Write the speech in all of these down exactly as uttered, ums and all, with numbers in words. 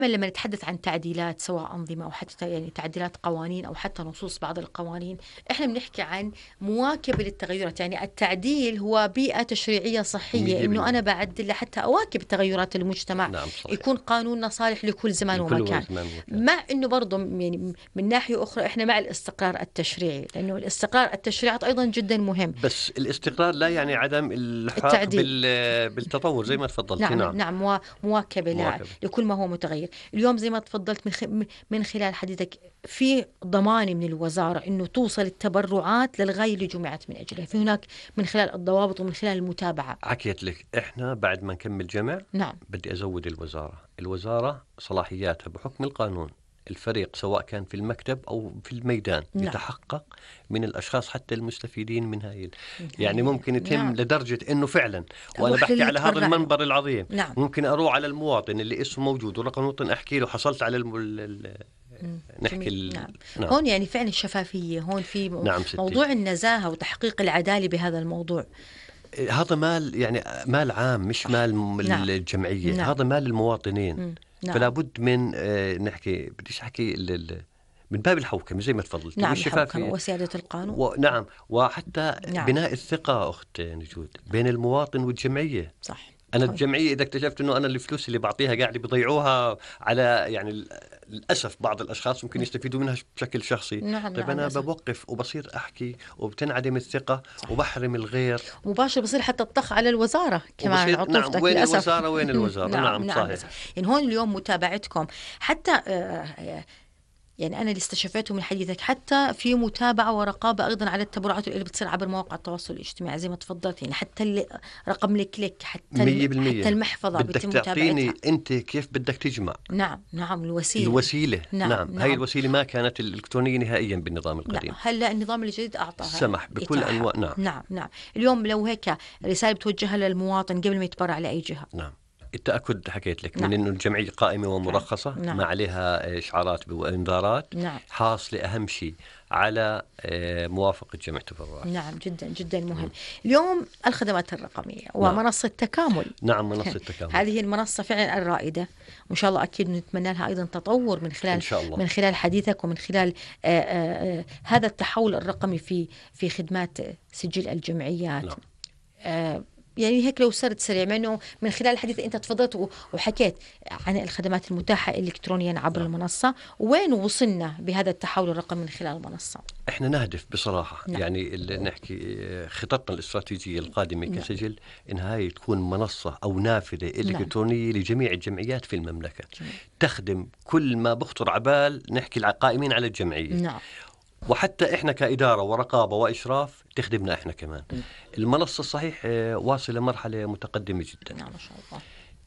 لما نتحدث عن تعديلات سواء أنظمة أو حتى يعني تعديلات قوانين أو حتى نصوص بعض القوانين، إحنا بنحكي عن مواكبة للتغيرات. يعني التعديل هو بيئة تشريعية صحية، إنه أنا بعدل لحتى أواكب تغيرات المجتمع. نعم صحيح. يكون قانوننا صالح لكل زمان لكل ومكان. زمان ومكان. مع إنه برضه يعني من ناحية أخرى إحنا مع الاستقرار التشريعي، لأنه الاستقرار التشريعي أيضا جدا مهم. بس الاستقرار لا يعني عدم الحاق بال... بالتطور زي ما تفضلت. نعم نعم, نعم مواكبة, مواكبة لكل ما هو متغير. اليوم زي ما تفضلت من, خ... من خلال حديثك في ضمان من الوزارة إنه توصل التبرعات للغاية اللي جمعت من أجلها، في هناك من خلال الضوابط ومن خلال المتابعة. حكيت لك إحنا بعد ما نكمل جمع نعم بدي أزود الوزارة. الوزارة صلاحياتها بحكم القانون الفريق سواء كان في المكتب أو في الميدان نعم. يتحقق من الأشخاص حتى المستفيدين من هاي يعني ممكن يتم نعم. لدرجة إنه فعلا وأنا بحكي على هذا المنبر العظيم نعم. ممكن أروح على المواطن اللي اسمه موجود ورقم وطن أحكي له حصلت على الم... نحكي ال... نعم. نعم. هون يعني فعلا الشفافية هون في م... نعم موضوع النزاهة وتحقيق العدالة بهذا الموضوع. هذا مال يعني مال عام مش مال نعم. الجمعية نعم. هذا مال المواطنين نعم. فلا بد من آه نحكي بديش أحكي ال... من باب الحوكمة زي ما تفضلت نعم الحوكمة وسيادة القانون و... نعم وحتى نعم. بناء الثقة أخت نجود بين المواطن والجمعية. صح. أنا الجمعية إذا اكتشفت إنه أنا الفلوس اللي بعطيها قاعد بيضيعوها على يعني للأسف بعض الأشخاص ممكن يستفيدوا منها بشكل شخصي. نعم طيب نعم أنا بوقف وبصير أحكي وبتنعدم الثقة صح. وبحرم الغير مباشر بصير حتى الطخ على الوزارة كمان نعم وين للأسف. الوزارة وين الوزارة نعم, نعم, نعم صحيح. يعني هون اليوم متابعتكم حتى آه يعني أنا اللي استشفيته من حديثك حتى في متابعة ورقابة أيضا على التبرعات اللي بتصير عبر مواقع التواصل الاجتماعي زي ما تفضلت. يعني حتى رقم الكليك حتى حتى المحفظة بدك تعطيني أنت كيف بدك تجمع. نعم نعم الوسيلة الوسيلة نعم, نعم. هاي الوسيلة ما كانت الإلكترونية نهائيا بالنظام القديم. نعم. هلا النظام الجديد أعطاها سمح بكل أنواع. نعم. نعم نعم اليوم لو هيك رسالة بتوجهها للمواطن قبل ما يتبرع لأي جهة. نعم التأكد حكيت لك نعم. من إنه الجمعية قائمة ومرخصة نعم. ما عليها إشعارات وإنذارات نعم. حاصلة أهم شيء على موافقة جمع تبرعات. نعم جدا جدا مهم. م. اليوم الخدمات الرقمية ومنصة نعم. تكامل. نعم منصة تكامل هذه المنصة فعلا الرائدة وإن شاء الله أكيد نتمنى لها أيضا تطور من خلال إن شاء الله. من خلال حديثك ومن خلال آآ آآ هذا التحول الرقمي في في خدمات سجل الجمعيات. نعم. آه يعني هيك لو سرد سريع منه من خلال الحديث أنت تفضلت وحكيت عن الخدمات المتاحة إلكترونيا عبر نعم. المنصة وين وصلنا بهذا التحول الرقمي من خلال المنصة. إحنا نهدف بصراحة نعم. يعني اللي نحكي خططنا الاستراتيجية القادمة نعم. كسجل إنها هي تكون منصة أو نافذة إلكترونية نعم. لجميع الجمعيات في المملكة جميل. تخدم كل ما بخطر عبال نحكي القائمين على الجمعية نعم. وحتى إحنا كإدارة ورقابة وإشراف تخدمنا إحنا كمان. م. المنصة صحيح واصلة مرحلة متقدمة جدا. نعم ما شاء الله.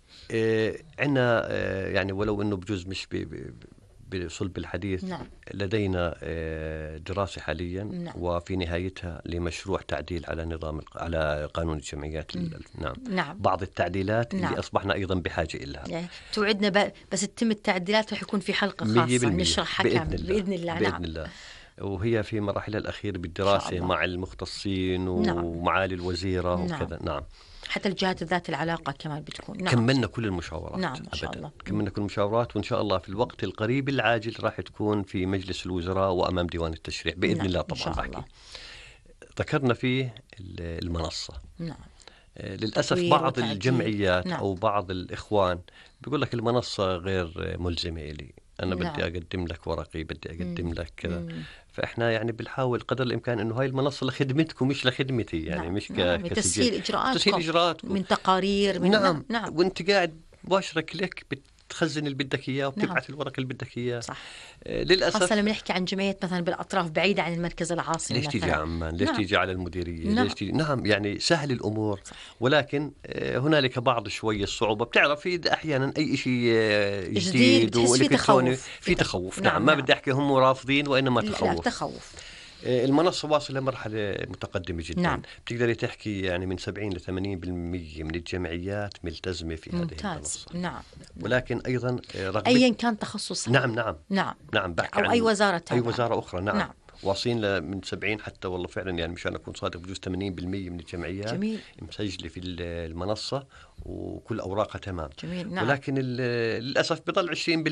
عندنا يعني ولو إنه بجوز مش بصلب الحديث نعم. لدينا دراسة حاليا نعم. وفي نهايتها لمشروع تعديل على نظام على قانون الجمعيات. م. نعم. نعم. بعض التعديلات نعم. اللي أصبحنا أيضا بحاجة إلها. يعني توعدنا بس تتم التعديلات رح يكون في حلقة خاصة نشرحها كامل بإذن الله. بإذن نعم. الله. وهي في مراحل الأخير بالدراسة مع المختصين ومعالي الوزيرة نعم. وكذا. نعم حتى الجهات ذات العلاقة كمان بتكون. نعم. كملنا كل المشاورات. نعم إن شاء الله. كملنا كل المشاورات وإن شاء الله في الوقت القريب العاجل راح تكون في مجلس الوزراء وأمام ديوان التشريع بإذن نعم. الله. طبعا بحكي ذكرنا فيه المنصة. نعم. للأسف بعض الجمعيات نعم. أو بعض الإخوان بيقول لك المنصة غير ملزمة لي أنا نعم. بدي أقدم لك ورقي بدي أقدم مم. لك كذا. فإحنا يعني بنحاول قدر الإمكان إنه هاي المنصة لخدمتكم مش لخدمتي يعني نعم. مش نعم. تسهيل إجراءاتكم. تسهيل إجراءاتكم من تقارير من نعم. نعم. وأنت قاعد مباشرة كليك تخزن اللي بدك إياه وبتبعث نعم. الورق اللي بدك إياه. صح. آه للأسف خاصة لما نحكي عن جمعيات مثلا بالأطراف بعيدة عن المركز العاصمي. ليش تيجي عمان ليش نعم. تيجي على المديرية نعم. ليش تيجي نعم يعني سهل الأمور. صح. ولكن آه هنالك بعض شوية الصعوبة بتعرف في أحيانا أي شيء آه جديد والإلكتروني في تخوف نعم, نعم. ما بدي أحكي هم رافضين وإنما تخوف. لا تخوف. المنصة واصلة مرحلة متقدمة جدا. نعم. بتقدري تحكي يعني من سبعين لثمانين بالمية من الجمعيات ملتزمة في هذه المنصة. نعم. ولكن أيضا أيا كان تخصصها. نعم نعم نعم نعم أو أي وزارة أي وزارة أخرى. نعم, نعم. واصلين من سبعين حتى، والله فعلا يعني مشان أكون صادق بجوز ثمانين بالمئة من الجمعيات جميل. مسجلة في المنصة وكل أوراقها تمام. جميل. نعم. ولكن للأسف بضل عشرين بالمئة